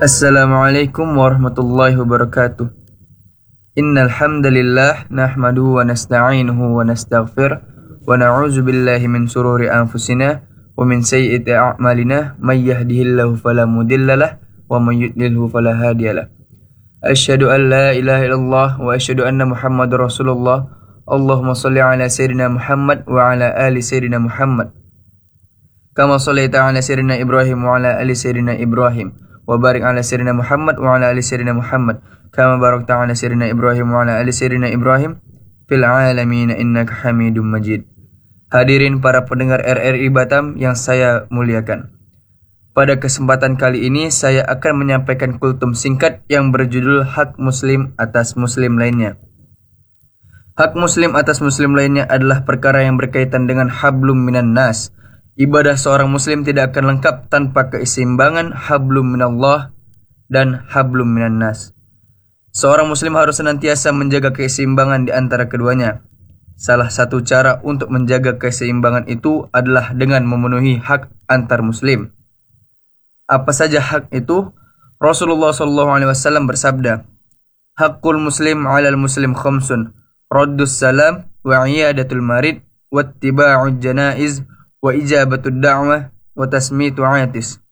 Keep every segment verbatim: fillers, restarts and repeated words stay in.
Assalamualaikum warahmatullahi wabarakatuh. Innal hamdalillah nahmaduhu wa nasta'inuhu wa nastaghfir wa na'udzu billahi min shururi anfusina wa min sayyiati a'malina may yahdihillahu fala mudhillalah wa may yudlilhu fala hadiyalah. Asyhadu an la ilaha illallah wa asyhadu anna Muhammadar Rasulullah. Allahumma shalli ala sayyidina Muhammad wa ala ali sayyidina Muhammad. Kama shallaita ala sayyidina Ibrahim wa ala ali sayyidina Ibrahim. Wa barik ala sayyidina Muhammad wa ala ali sayyidina Muhammad kama barakta ala sayyidina Ibrahim wa ala ali sayyidina Ibrahim fil alamin innaka Hamidum Majid. Hadirin para pendengar R R I Batam yang saya muliakan. Pada kesempatan kali ini saya akan menyampaikan kultum singkat yang berjudul Hak Muslim atas Muslim lainnya. Hak Muslim atas Muslim lainnya adalah perkara yang berkaitan dengan hablum minan nas. Ibadah seorang muslim tidak akan lengkap tanpa keseimbangan hablum minallah dan hablum minan nas. Seorang muslim harus senantiasa menjaga keseimbangan di antara keduanya. Salah satu cara untuk menjaga keseimbangan itu adalah dengan memenuhi hak antar muslim. Apa saja hak itu? Rasulullah shallallahu alaihi wasallam bersabda, "Hakul muslim 'alal muslim khamsun, raddus salam wa iyadatul marid wattiba'ul janaiz wa ijabatud da'wah wa tasmitu atis."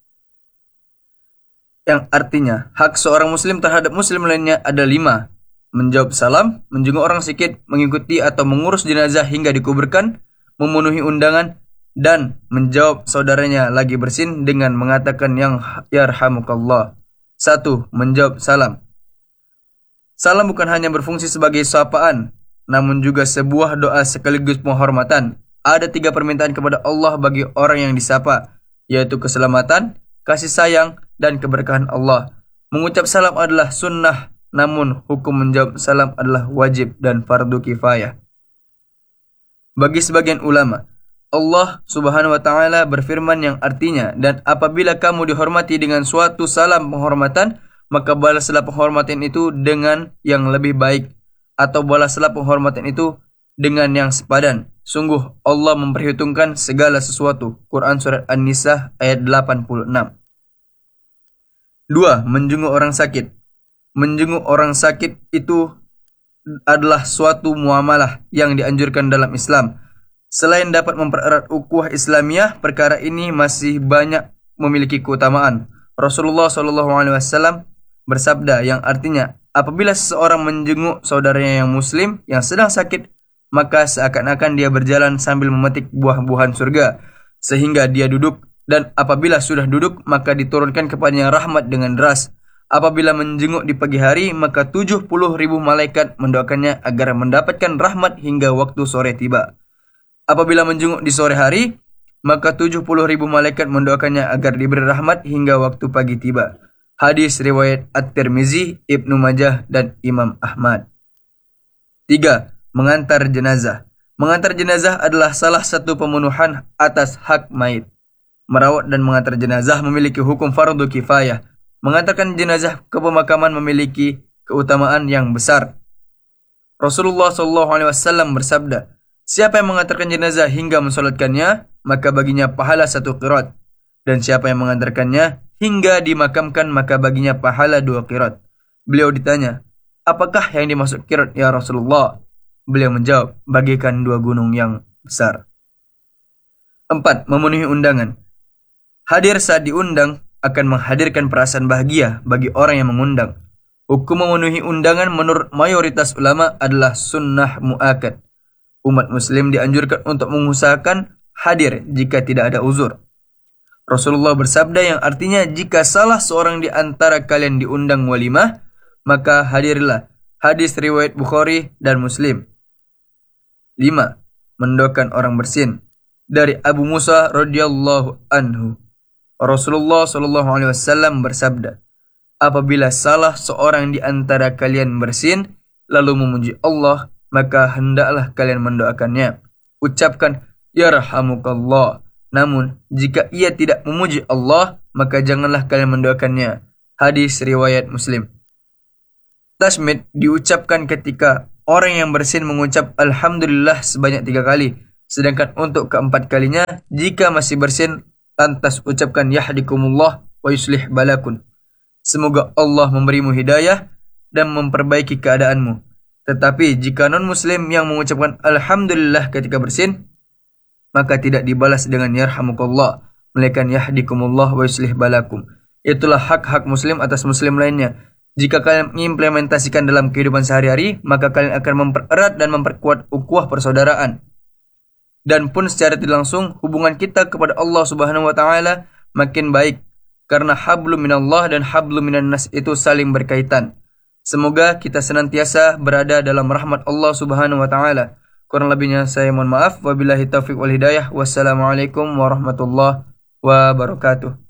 Yang artinya, hak seorang muslim terhadap muslim lainnya ada lima: menjawab salam, menjenguk orang sakit, mengikuti atau mengurus jenazah hingga dikuburkan, memenuhi undangan, dan menjawab saudaranya lagi bersin dengan mengatakan yang yarhamukallah. Satu, menjawab salam. Salam bukan hanya berfungsi sebagai sapaan, namun juga sebuah doa sekaligus penghormatan. Ada tiga permintaan kepada Allah bagi orang yang disapa, yaitu keselamatan, kasih sayang, dan keberkahan Allah. Mengucap salam adalah sunnah, namun hukum menjawab salam adalah wajib dan fardu kifayah. Bagi sebagian ulama, Allah subhanahu wa ta'ala berfirman yang artinya, "Dan apabila kamu dihormati dengan suatu salam penghormatan, maka balaslah penghormatan itu dengan yang lebih baik, atau balaslah penghormatan itu dengan yang sepadan. Sungguh Allah memperhitungkan segala sesuatu." Quran Surat An-Nisa ayat delapan puluh enam. Dua, menjenguk orang sakit. Menjenguk orang sakit itu adalah suatu muamalah yang dianjurkan dalam Islam. Selain dapat mempererat ukhuwah Islamiyah, perkara ini masih banyak memiliki keutamaan. Rasulullah shallallahu alaihi wasallam bersabda yang artinya, apabila seseorang menjenguk saudaranya yang muslim yang sedang sakit, maka seakan-akan dia berjalan sambil memetik buah-buahan surga, sehingga dia duduk, dan apabila sudah duduk, maka diturunkan kepadanya rahmat dengan deras. Apabila menjenguk di pagi hari, maka tujuh puluh ribu malaikat mendoakannya agar mendapatkan rahmat hingga waktu sore tiba. Apabila menjenguk di sore hari, maka tujuh puluh ribu malaikat mendoakannya agar diberi rahmat hingga waktu pagi tiba. Hadis riwayat At-Tirmizi, Ibnu Majah, dan Imam Ahmad. Tiga, mengantar jenazah. Mengantar jenazah adalah salah satu pemenuhan atas hak mayit. Merawat dan mengantar jenazah memiliki hukum fardu kifayah. Mengantarkan jenazah ke pemakaman memiliki keutamaan yang besar. Rasulullah shallallahu alaihi wasallam bersabda, siapa yang mengantarkan jenazah hingga mensolatkannya, maka baginya pahala satu qirat. Dan siapa yang mengantarkannya hingga dimakamkan, maka baginya pahala dua qirat. Beliau ditanya, apakah yang dimaksud qirat ya Rasulullah? Beliau menjawab, bagikan dua gunung yang besar. Empat, memenuhi undangan. Hadir saat diundang akan menghadirkan perasaan bahagia bagi orang yang mengundang. Hukum memenuhi undangan menurut mayoritas ulama adalah sunnah mu'akad. Umat muslim dianjurkan untuk mengusahakan hadir jika tidak ada uzur. Rasulullah bersabda yang artinya, jika salah seorang di antara kalian diundang walimah, maka hadirlah. Hadis riwayat Bukhari dan Muslim. Lima, mendoakan orang bersin. Dari Abu Musa radhiyallahu anhu, Rasulullah shallallahu alaihi wasallam bersabda, apabila salah seorang di antara kalian bersin lalu memuji Allah, maka hendaklah kalian mendoakannya. Ucapkan yarhamukallah. Namun jika ia tidak memuji Allah, maka janganlah kalian mendoakannya. Hadis riwayat Muslim. Tasmid diucapkan ketika orang yang bersin mengucap alhamdulillah sebanyak tiga kali. Sedangkan untuk keempat kalinya, jika masih bersin, lantas ucapkan yahdikumullah wa yuslih balakun. Semoga Allah memberimu hidayah dan memperbaiki keadaanmu. Tetapi jika non-muslim yang mengucapkan Alhamdulillah ketika bersin, maka tidak dibalas dengan yarhamukallah, melainkan yahdikumullah wa yuslih balakum. Itulah hak-hak muslim atas muslim lainnya. Jika kalian mengimplementasikan dalam kehidupan sehari-hari, maka kalian akan mempererat dan memperkuat ukhuwah persaudaraan. Dan pun secara tidak langsung, hubungan kita kepada Allah Subhanahu wa taala makin baik, karena hablum minallah dan hablum minan nas itu saling berkaitan. Semoga kita senantiasa berada dalam rahmat Allah Subhanahu wa taala. Kurang lebihnya saya mohon maaf. Wabillahi taufiq wal hidayah. Wassalamualaikum warahmatullahi wabarakatuh.